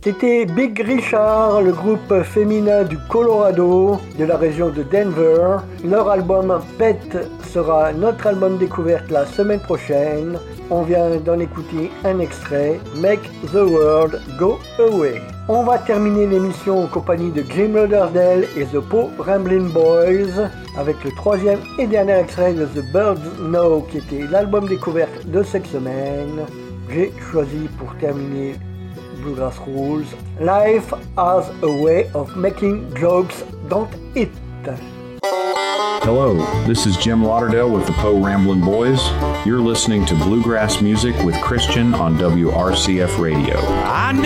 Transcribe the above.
C'était Big Richard, le groupe féminin du Colorado, de la région de Denver. Leur album Pet sera notre album découverte la semaine prochaine. On vient d'en écouter un extrait, Make the World Go Away. On va terminer l'émission en compagnie de Jim Lauderdale et The Po Ramblin' Boys avec le troisième et dernier extrait de The Birds Know qui était l'album découverte de cette semaine. J'ai choisi pour terminer Bluegrass Rules, Life has a way of making jokes, don't it? Hello, this is Jim Lauderdale with the Po Ramblin' Boys. You're listening to Bluegrass Music with Christian on WRCF Radio.